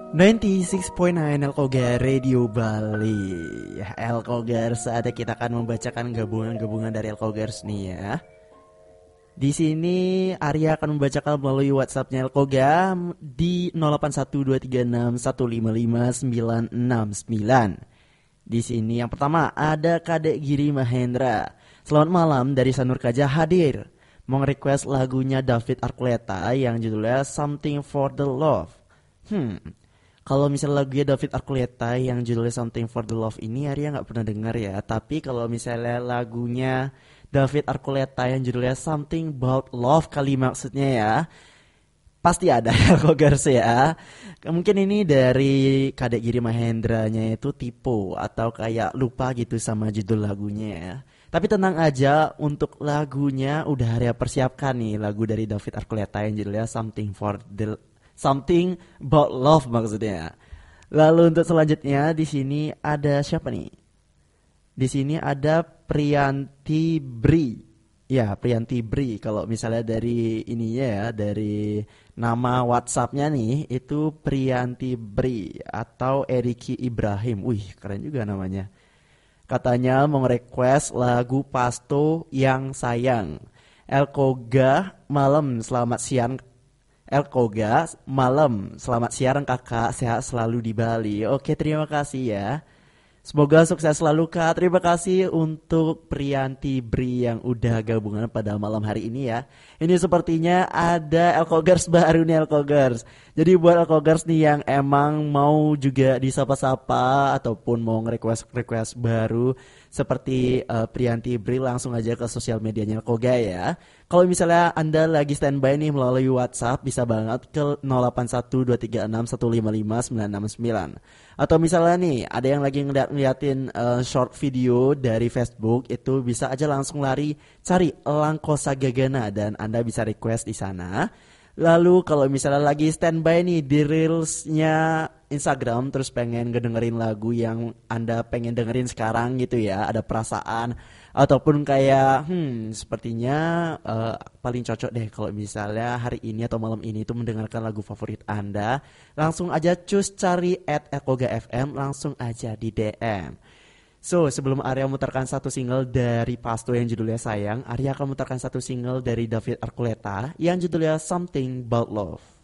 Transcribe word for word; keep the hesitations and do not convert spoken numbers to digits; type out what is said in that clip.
sembilan puluh enam koma sembilan Elkogar Radio Bali. Ya, Elkogar, saatnya kita akan membacakan gabungan-gabungan dari Elkogars nih ya. Di sini Arya akan membacakan melalui WhatsAppnya Elkoga di nol delapan satu dua tiga enam satu lima lima sembilan enam sembilan. Di sini yang pertama ada Kadek Giri Mahendra. Selamat malam dari Sanur Kaja hadir. Mau request lagunya David Archuleta yang judulnya Something for the Love. Hmm. Kalau misalnya lagunya David Archuleta yang judulnya Something for the Love ini Arya nggak pernah dengar ya. Tapi kalau misalnya lagunya David Archuleta yang judulnya Something About Love kali maksudnya ya, pasti ada Elkogars ya. Mungkin ini dari Kadek Giri Mahendranya itu tipe atau kayak lupa gitu sama judul lagunya ya. Tapi tenang aja, untuk lagunya udah Arya persiapkan nih, lagu dari David Archuleta yang judulnya Something for the Something About Love maksudnya. Lalu untuk selanjutnya di sini ada siapa nih? Di sini ada Priyanti Bri. Ya, Priyanti Bri. Kalau misalnya dari ininya ya, dari nama WhatsApp-nya nih, itu Priyanti Bri atau Eriki Ibrahim. Wih, keren juga namanya. Katanya mau request lagu Pasto Yang Sayang. Elkoga malam selamat siang. Elkoga malam selamat siang kakak, sehat selalu di Bali. Oke, terima kasih ya. Semoga sukses selalu Kak. Terima kasih untuk Priyanti Bri yang udah gabungan pada malam hari ini ya. Ini sepertinya ada Elkogars baru nih Elkogars. Jadi buat Elkogars nih yang emang mau juga disapa-sapa ataupun mau nge-request-request baru seperti uh, Priyanti Bri, langsung aja ke sosial medianya Elkoga ya. Kalau misalnya Anda lagi standby nih melalui WhatsApp, bisa banget ke nol delapan satu dua tiga enam satu lima lima sembilan enam sembilan. Atau misalnya nih, ada yang lagi ngeliat, ngeliatin uh, short video dari Facebook, itu bisa aja langsung lari cari Elangkosa Gagana dan Anda bisa request di sana. Lalu kalau misalnya lagi standby nih di Reels-nya Instagram, terus pengen ngedengerin lagu yang Anda pengen dengerin sekarang gitu ya, ada perasaan ataupun kayak hmm sepertinya uh, paling cocok deh kalau misalnya hari ini atau malam ini itu mendengarkan lagu favorit Anda, langsung aja cus cari at Elkoga F M, langsung aja di D M. So, sebelum Arya mutarkan satu single dari Pasto yang judulnya Sayang, Arya akan mutarkan satu single dari David Archuleta yang judulnya Something About Love.